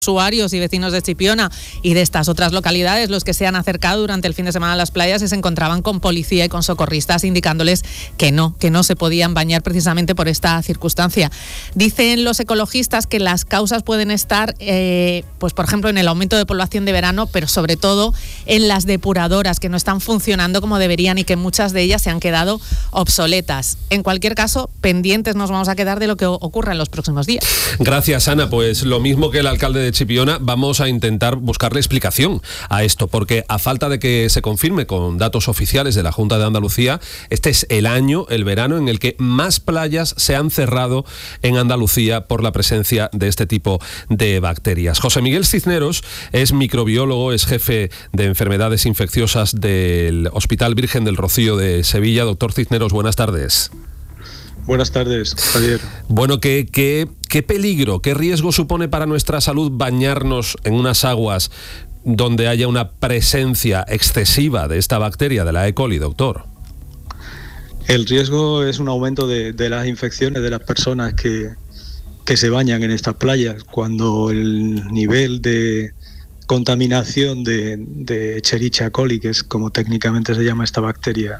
usuarios y vecinos de Chipiona y de estas otras localidades, los que se han acercado durante el fin de semana a las playas, se encontraban con policía y con socorristas indicándoles que no se podían bañar precisamente por esta circunstancia. Dicen los ecologistas que las causas pueden estar, pues por ejemplo, en el aumento de población de verano, pero sobre todo en las depuradoras que no están funcionando como deberían y que muchas de ellas se han quedado obsoletas. En cualquier caso, pendientes nos vamos a quedar de lo que ocurra en los próximos días. Gracias, Ana. Pues lo mismo que el alcalde de Chipiona, vamos a intentar buscarle explicación a esto, porque a falta de que se confirme con datos oficiales de la Junta de Andalucía, este es el verano en el que más playas se han cerrado en Andalucía por la presencia de este tipo de bacterias. José Miguel Cisneros es microbiólogo, es jefe de enfermedades infecciosas del Hospital Virgen del Rocío de Sevilla. Doctor Cisneros, buenas tardes. Buenas tardes, Javier. Bueno, ¿qué peligro, qué riesgo supone para nuestra salud bañarnos en unas aguas donde haya una presencia excesiva de esta bacteria, de la E. coli, doctor? El riesgo es un aumento de las infecciones de las personas que se bañan en estas playas. Cuando el nivel de contaminación de Escherichia coli, que es como técnicamente se llama esta bacteria,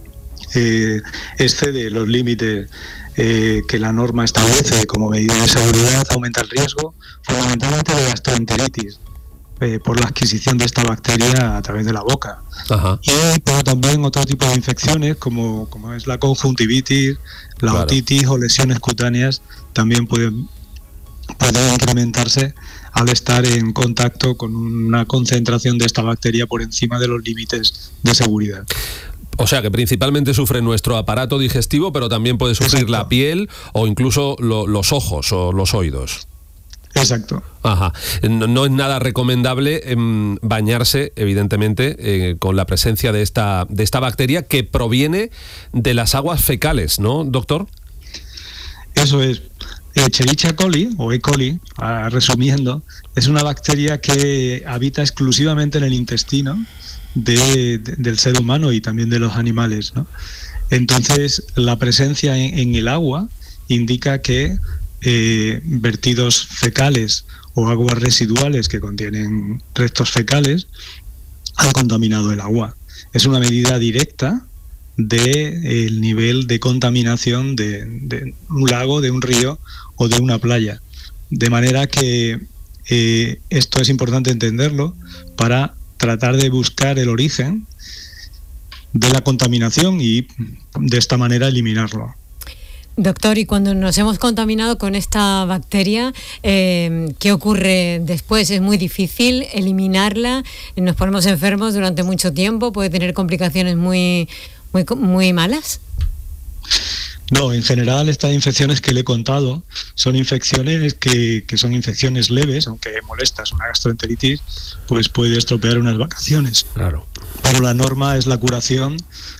excede los límites que la norma establece como medida de seguridad, aumenta el riesgo fundamentalmente de gastroenteritis por la adquisición de esta bacteria a través de la boca. Ajá. Pero también otro tipo de infecciones como es la conjuntivitis, la otitis o lesiones cutáneas también pueden incrementarse al estar en contacto con una concentración de esta bacteria por encima de los límites de seguridad. O sea que principalmente sufre nuestro aparato digestivo, pero también puede sufrir Exacto. la piel o incluso los ojos o los oídos. Exacto. Ajá. No es nada recomendable bañarse, evidentemente, con la presencia de esta bacteria que proviene de las aguas fecales, ¿no, doctor? Eso es. Escherichia coli, o E. coli, resumiendo, es una bacteria que habita exclusivamente en el intestino del ser humano y también de los animales, ¿no? Entonces, la presencia en el agua indica que vertidos fecales o aguas residuales que contienen restos fecales han contaminado el agua. Es una medida directa del nivel de contaminación de un lago, de un río o de una playa. De manera que esto es importante entenderlo para tratar de buscar el origen de la contaminación y de esta manera eliminarlo. Doctor, y cuando nos hemos contaminado con esta bacteria, ¿qué ocurre después? ¿Es muy difícil eliminarla? ¿Nos ponemos enfermos durante mucho tiempo? ¿Puede tener complicaciones muy malas? No, en general estas infecciones que le he contado son infecciones que son infecciones leves, aunque molestas. Una gastroenteritis pues puede estropear unas vacaciones. Claro. Pero la norma es la curación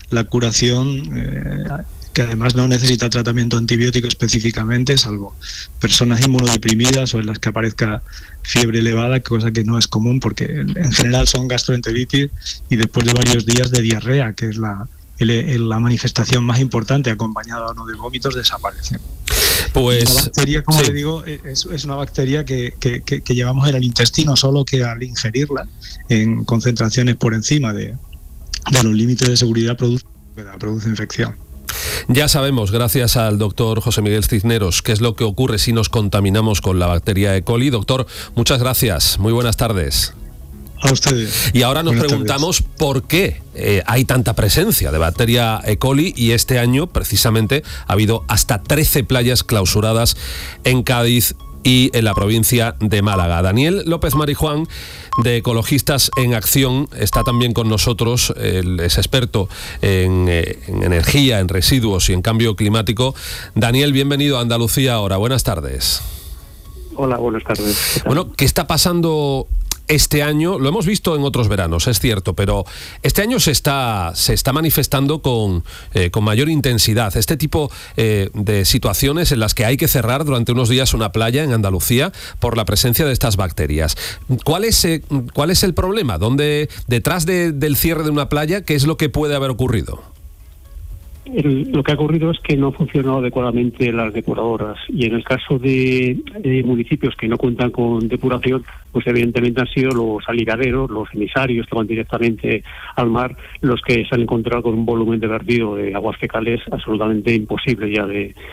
que además no necesita tratamiento antibiótico específicamente, salvo personas inmunodeprimidas o en las que aparezca fiebre elevada, cosa que no es común porque en general son gastroenteritis y después de varios días de diarrea, que es la manifestación más importante, acompañada o no de vómitos, desaparecen. Pues la bacteria, como le digo, es una bacteria que llevamos en el intestino, solo que al ingerirla en concentraciones por encima de los límites de seguridad produce infección. Ya sabemos, gracias al doctor José Miguel Cisneros, qué es lo que ocurre si nos contaminamos con la bacteria E. coli. Doctor, muchas gracias. Muy buenas tardes. A ustedes. Y ahora nos preguntamos por qué hay tanta presencia de bacteria E. coli y este año precisamente ha habido hasta 13 playas clausuradas en Cádiz y en la provincia de Málaga. Daniel López Marijuán, de Ecologistas en Acción, está también con nosotros. Él es experto en energía, en residuos y en cambio climático. Daniel, bienvenido a Andalucía Ahora. Buenas tardes. Hola, buenas tardes. Bueno, ¿qué está pasando este año? Lo hemos visto en otros veranos, es cierto, pero este año se está manifestando con mayor intensidad este tipo de situaciones en las que hay que cerrar durante unos días una playa en Andalucía por la presencia de estas bacterias. ¿Cuál es el problema? ¿Dónde, detrás del cierre de una playa, qué es lo que puede haber ocurrido? lo que ha ocurrido es que no han funcionado adecuadamente las depuradoras, y en el caso de municipios que no cuentan con depuración, pues evidentemente han sido los aligaderos, los emisarios que van directamente al mar, los que se han encontrado con un volumen de vertido de aguas fecales absolutamente imposible ya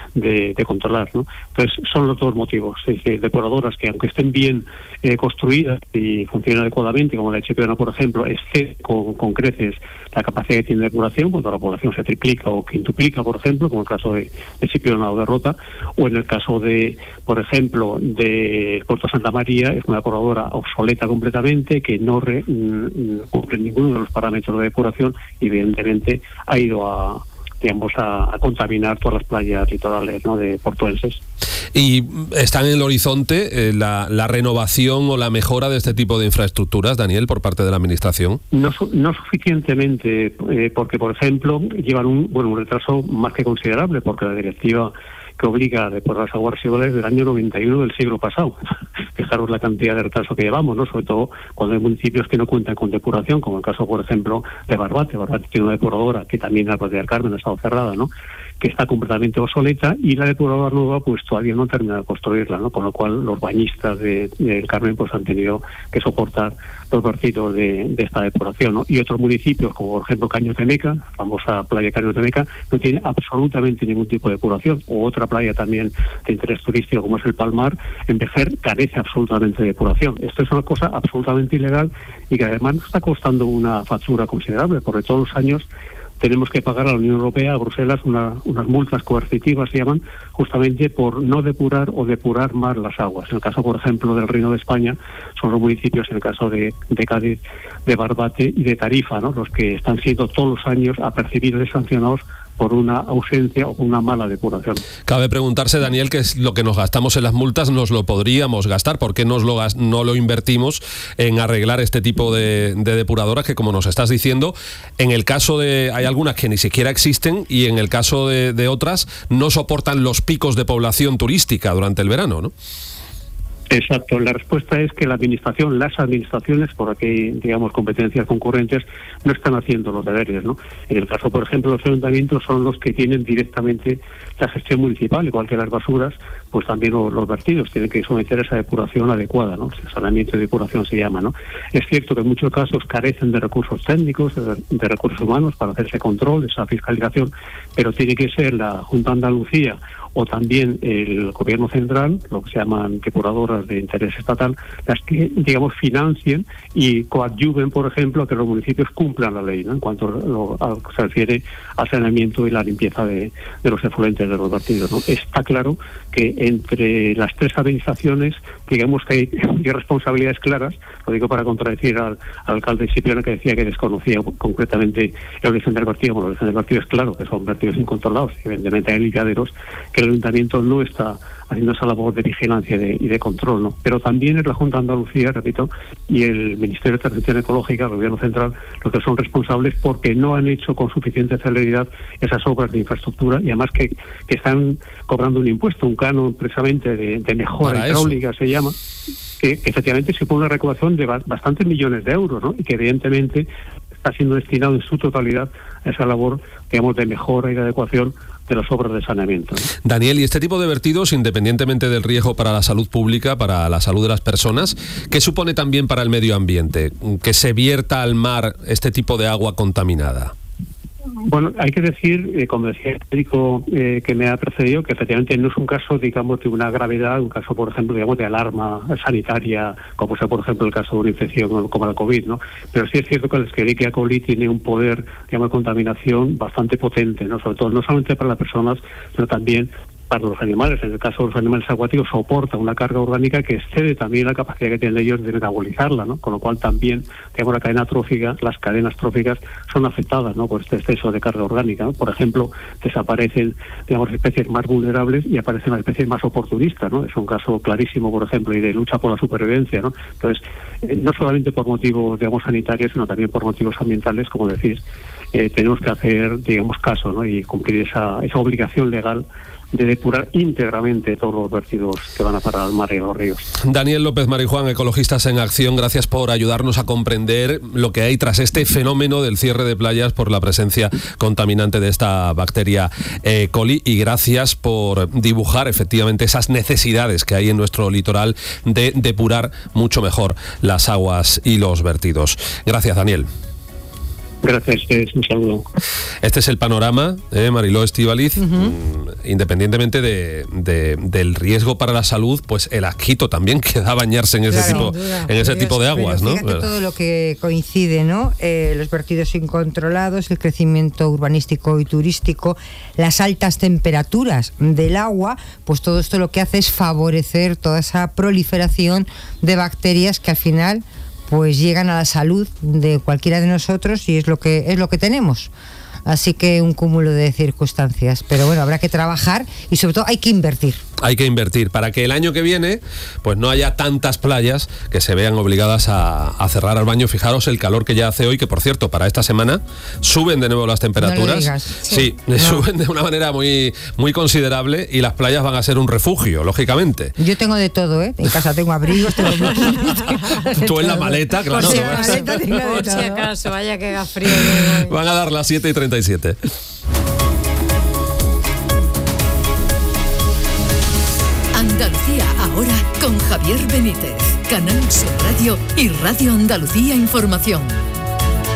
de controlar, ¿no? Entonces son los dos motivos, es decir, depuradoras que, aunque estén bien construidas y funcionen adecuadamente, como la de Chipiona, por ejemplo, excede con creces la capacidad que tiene de depuración cuando la población se triplica o quintuplica, por ejemplo, como el caso de Chipiona o de Rota, o en el caso de, por ejemplo, de Puerto Santa María, es una depuradora obsoleta completamente, que no cumple ninguno de los parámetros de depuración y evidentemente ha ido a contaminar todas las playas litorales, ¿no?, de portuenses. ¿Y está en el horizonte la renovación o la mejora de este tipo de infraestructuras, Daniel, por parte de la Administración? No suficientemente, porque, por ejemplo, llevan un retraso más que considerable, porque la directiva que obliga a depurar las aguas residuales del año 91 del siglo pasado. Fijaros la cantidad de retraso que llevamos, ¿no? Sobre todo cuando hay municipios que no cuentan con depuración, como el caso, por ejemplo, de Barbate. Barbate tiene una depuradora que también la Playa del Carmen ha estado cerrada, ¿no?, que está completamente obsoleta, y la depuradora nueva pues todavía no termina de construirla, ¿no?, con lo cual los bañistas del Carmen pues han tenido que soportar los vertidos de esta depuración, ¿no? Y otros municipios, como por ejemplo Cañotemeca, famosa playa Cañotemeca, no tiene absolutamente ningún tipo de depuración, o otra playa también de interés turístico como es el Palmar, en Vejer, carece absolutamente de depuración. Esto es una cosa absolutamente ilegal y que además nos está costando una factura considerable, porque todos los años tenemos que pagar a la Unión Europea, a Bruselas, unas multas coercitivas, se llaman, justamente por no depurar o depurar más las aguas. En el caso, por ejemplo, del Reino de España, son los municipios, en el caso de Cádiz, de Barbate y de Tarifa, ¿no?, los que están siendo todos los años apercibidos y sancionados por una ausencia o una mala depuración. Cabe preguntarse, Daniel, qué es lo que nos gastamos en las multas, nos lo podríamos gastar. ¿Por qué no lo invertimos en arreglar este tipo de depuradoras que, como nos estás diciendo, en el caso hay algunas que ni siquiera existen, y en el caso de otras no soportan los picos de población turística durante el verano, ¿no? Exacto, la respuesta es que las administraciones, por aquí, digamos, competencias concurrentes, no están haciendo los deberes, ¿no? En el caso, por ejemplo, los ayuntamientos son los que tienen directamente la gestión municipal, igual que las basuras, pues también los vertidos tienen que someter esa depuración adecuada, ¿no? Saneamiento y depuración se llama, ¿no? Es cierto que en muchos casos carecen de recursos técnicos, de recursos humanos para hacer ese control, esa fiscalización, pero tiene que ser la Junta de Andalucía o también el Gobierno central, lo que se llaman depuradoras de interés estatal, las que, digamos, financien y coadyuven, por ejemplo, a que los municipios cumplan la ley, ¿no?, en cuanto se refiere al saneamiento y la limpieza de los efluentes de los vertidos, ¿no? Está claro que entre las tres administraciones, digamos que hay responsabilidades claras. Lo digo para contradecir al alcalde Chipiona, que decía que desconocía concretamente el origen del vertido. Bueno, el origen del vertido es claro, que son vertidos incontrolados. Evidentemente hay ligaderos que el ayuntamiento no está haciendo esa labor de vigilancia y de control, ¿no? Pero también es la Junta de Andalucía, repito, y el Ministerio de Transición Ecológica, el Gobierno Central, los que son responsables porque no han hecho con suficiente celeridad esas obras de infraestructura, y además que están cobrando un impuesto, un canon precisamente de mejora hidráulica, se llama, que efectivamente supone una recaudación de bastantes millones de euros, ¿no?, y que evidentemente está siendo destinado en su totalidad a esa labor, digamos, de mejora y de adecuación de las obras de saneamiento, ¿no? Daniel, y este tipo de vertidos, independientemente del riesgo para la salud pública, para la salud de las personas, ¿qué supone también para el medio ambiente que se vierta al mar este tipo de agua contaminada? Bueno, hay que decir, como decía el médico que me ha precedido, que efectivamente no es un caso, digamos, de una gravedad, un caso, por ejemplo, digamos, de alarma sanitaria, como sea, por ejemplo, el caso de una infección como la COVID, ¿no? Pero sí es cierto que la Escherichia coli tiene un poder, digamos, de contaminación bastante potente, ¿no? Sobre todo, no solamente para las personas, sino también para los animales. En el caso de los animales acuáticos soporta una carga orgánica que excede también la capacidad que tienen ellos de metabolizarla, ¿no? Con lo cual también, digamos, la cadena trófica, las cadenas tróficas son afectadas, ¿no?, por este exceso de carga orgánica, ¿no? Por ejemplo, desaparecen, digamos, especies más vulnerables y aparecen las especies más oportunistas, ¿no? Es un caso clarísimo, por ejemplo, y de lucha por la supervivencia, ¿no? Entonces, no solamente por motivos, digamos, sanitarios, sino también por motivos ambientales, como decís, tenemos que hacer, digamos, caso, ¿no?, y cumplir esa obligación legal de depurar íntegramente todos los vertidos que van a parar al mar y a los ríos. Daniel López Marijuán, Ecologistas en Acción, gracias por ayudarnos a comprender lo que hay tras este fenómeno del cierre de playas por la presencia contaminante de esta bacteria E. coli, y gracias por dibujar efectivamente esas necesidades que hay en nuestro litoral de depurar mucho mejor las aguas y los vertidos. Gracias, Daniel. Gracias, un saludo. Este es el panorama, Mariló Estíbaliz. Independientemente del riesgo para la salud, pues el asquito también que da bañarse en ese tipo de aguas, ¿no? Fíjate todo lo que coincide, ¿no? Los vertidos incontrolados, el crecimiento urbanístico y turístico, las altas temperaturas del agua, pues todo esto lo que hace es favorecer toda esa proliferación de bacterias que al final pues llegan a la salud de cualquiera de nosotros, y es lo que tenemos. Así que un cúmulo de circunstancias. Pero bueno, habrá que trabajar y sobre todo hay que invertir. Hay que invertir para que el año que viene pues no haya tantas playas que se vean obligadas a cerrar al baño. Fijaros el calor que ya hace hoy, que por cierto, para esta semana suben de nuevo las temperaturas. No lo digas. Sí, suben de una manera muy, muy considerable, y las playas van a ser un refugio, lógicamente. Yo tengo de todo, ¿eh? En casa tengo abrigos, tengo Tú en la maleta, claro. Por si acaso, vaya que haga frío. Van a dar las 7:37. Andalucía ahora con Javier Benítez, Canal Sur Radio y Radio Andalucía Información.